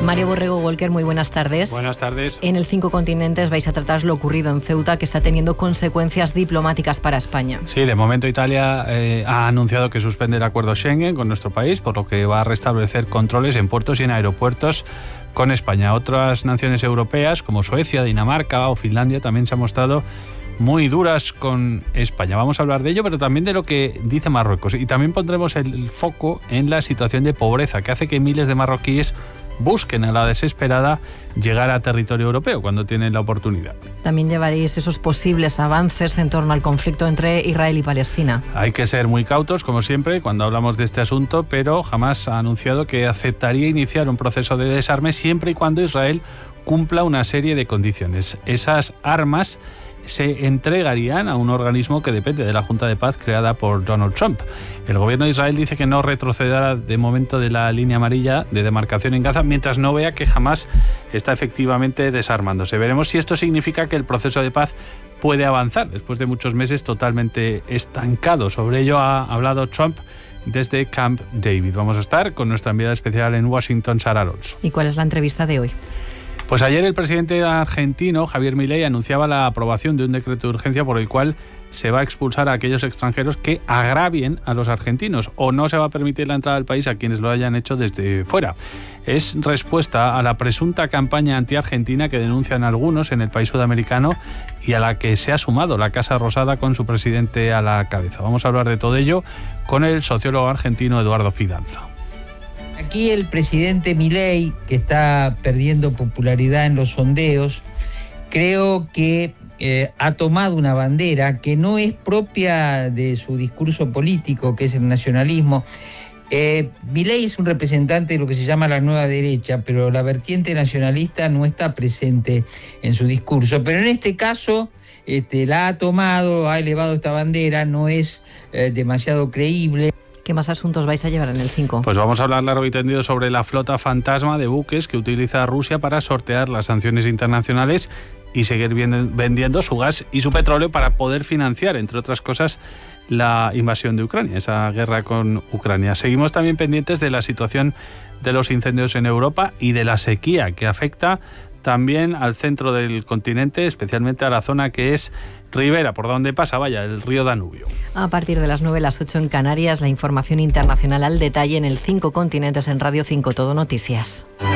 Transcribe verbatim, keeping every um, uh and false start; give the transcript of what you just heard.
Mario Borrego Walker, muy buenas tardes. Buenas tardes. En el Cinco Continentes vais a tratar lo ocurrido en Ceuta, que está teniendo consecuencias diplomáticas para España. Sí, de momento Italia eh, ha anunciado que suspende el acuerdo Schengen con nuestro país, por lo que va a restablecer controles en puertos y en aeropuertos con España. Otras naciones europeas, como Suecia, Dinamarca o Finlandia, también se han mostrado muy duras con España. Vamos a hablar de ello, pero también de lo que dice Marruecos. Y también pondremos el foco en la situación de pobreza que hace que miles de marroquíes busquen a la desesperada llegar a territorio europeo cuando tienen la oportunidad. También llevaréis esos posibles avances en torno al conflicto entre Israel y Palestina. Hay que ser muy cautos, como siempre, cuando hablamos de este asunto, pero jamás ha anunciado que aceptaría iniciar un proceso de desarme siempre y cuando Israel cumpla una serie de condiciones. Esas armas se entregarían a un organismo que depende de la Junta de Paz creada por Donald Trump. El gobierno de Israel dice que no retrocederá de momento de la línea amarilla de demarcación en Gaza mientras no vea que jamás está efectivamente desarmándose. Veremos si esto significa que el proceso de paz puede avanzar después de muchos meses totalmente estancado. Sobre ello ha hablado Trump desde Camp David. Vamos a estar con nuestra enviada especial en Washington, Sara Alonso. ¿Y cuál es la entrevista de hoy? Pues ayer el presidente argentino, Javier Milei, anunciaba la aprobación de un decreto de urgencia por el cual se va a expulsar a aquellos extranjeros que agravien a los argentinos o no se va a permitir la entrada al país a quienes lo hayan hecho desde fuera. Es respuesta a la presunta campaña anti-argentina que denuncian algunos en el país sudamericano y a la que se ha sumado la Casa Rosada con su presidente a la cabeza. Vamos a hablar de todo ello con el sociólogo argentino Eduardo Fidanza. Aquí el presidente Milei, que está perdiendo popularidad en los sondeos, creo que eh, ha tomado una bandera que no es propia de su discurso político, que es el nacionalismo. Eh, Milei es un representante de lo que se llama la nueva derecha, pero la vertiente nacionalista no está presente en su discurso. Pero en este caso este, la ha tomado, ha elevado esta bandera, no es eh, demasiado creíble. ¿Qué más asuntos vais a llevar en el cinco? Pues vamos a hablar largo y tendido sobre la flota fantasma de buques que utiliza Rusia para sortear las sanciones internacionales y seguir vendiendo su gas y su petróleo para poder financiar, entre otras cosas, la invasión de Ucrania, esa guerra con Ucrania. Seguimos también pendientes de la situación de los incendios en Europa y de la sequía que afecta también al centro del continente, especialmente a la zona que es Ribera, por donde pasa, vaya, el río Danubio. A partir de las nueve, las ocho en Canarias, la información internacional al detalle en el Cinco Continentes en Radio cinco Todo Noticias.